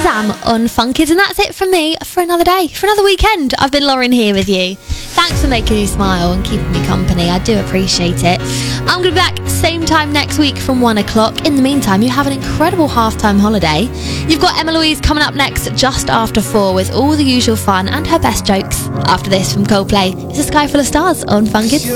Shazam on Fun Kids, and that's it from me for another day, for another weekend. I've been Lauren here with you. Thanks for making me smile and keeping me company. I do appreciate it. I'm going to be back same time next week from 1 o'clock. In the meantime, you have an incredible half-time holiday. You've got Emma Louise coming up next just after 4 with all the usual fun and her best jokes. After this from Coldplay, it's A Sky Full of Stars on Fun Kids.